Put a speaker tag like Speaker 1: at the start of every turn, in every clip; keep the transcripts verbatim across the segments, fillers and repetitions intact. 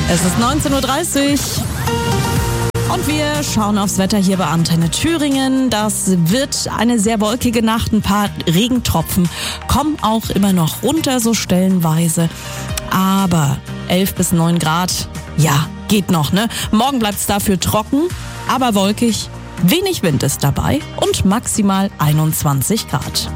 Speaker 1: Es ist neunzehn Uhr dreißig. Und wir schauen aufs Wetter hier bei Antenne Thüringen. Das wird eine sehr wolkige Nacht. Ein paar Regentropfen kommen auch immer noch runter, so stellenweise. Aber elf bis neun Grad, ja, geht noch, ne? Morgen bleibt es dafür trocken, aber wolkig. Wenig Wind ist dabei und maximal einundzwanzig Grad.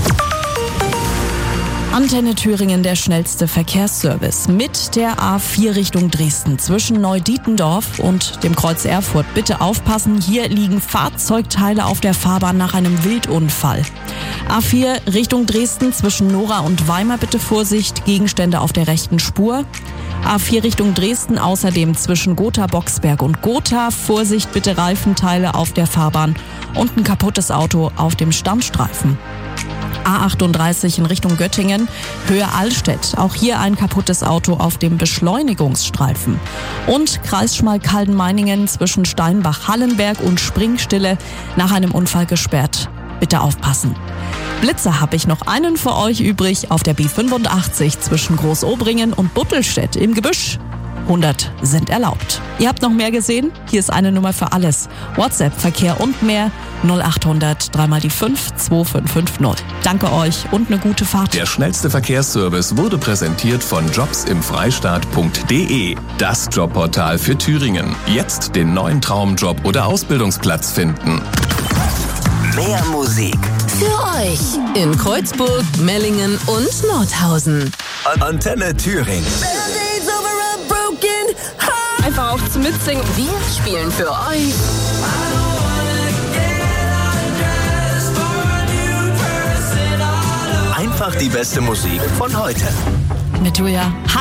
Speaker 1: Antenne Thüringen, der schnellste Verkehrsservice mit der A vier Richtung Dresden zwischen Neudietendorf und dem Kreuz Erfurt. Bitte aufpassen, hier liegen Fahrzeugteile auf der Fahrbahn nach einem Wildunfall. A vier Richtung Dresden zwischen Nora und Weimar, bitte Vorsicht, Gegenstände auf der rechten Spur. A vier Richtung Dresden außerdem zwischen Gotha, Boxberg und Gotha. Vorsicht, bitte Reifenteile auf der Fahrbahn und ein kaputtes Auto auf dem Stammstreifen. A achtunddreißig in Richtung Göttingen, Höhe Allstedt. Auch hier ein kaputtes Auto auf dem Beschleunigungsstreifen. Und Kreis Schmalkalden-Meiningen zwischen Steinbach-Hallenberg und Springstille nach einem Unfall gesperrt. Bitte aufpassen. Blitzer habe ich noch einen für euch übrig auf der B fünfundachtzig zwischen Großobringen und Buttelstedt im Gebüsch. hundert sind erlaubt. Ihr habt noch mehr gesehen? Hier ist eine Nummer für alles. WhatsApp, Verkehr und mehr null achthundert drei mal die fünf zwei fünf fünf null. Danke euch und eine gute Fahrt.
Speaker 2: Der schnellste Verkehrsservice wurde präsentiert von jobs im freistaat punkt de. Das Jobportal für Thüringen. Jetzt den neuen Traumjob oder Ausbildungsplatz finden.
Speaker 3: Mehr Musik
Speaker 4: für euch in Kreuzburg, Mellingen und Nordhausen.
Speaker 3: Antenne Thüringen.
Speaker 4: Einfach auch zum Mitsingen. Wir spielen für euch
Speaker 3: einfach die beste Musik von heute.
Speaker 1: Mit Julia.